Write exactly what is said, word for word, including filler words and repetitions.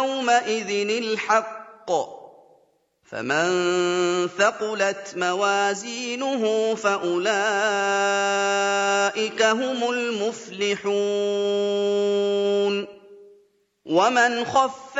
يَوْمَئِذٍ الْحَقُّ ۖ فَمَن ثَقُلَتْ مَوَازِينُهُ فَأُولَٰئِكَ هُمُ الْمُفْلِحُونَ وَمَنْ خَفَّتْ